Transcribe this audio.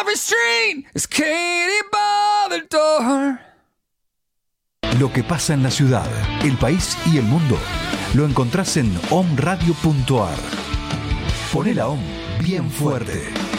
every street is Katie by the door. Lo que pasa en la ciudad, el país y el mundo lo encontrás en omradio.ar. Poné la OM bien fuerte.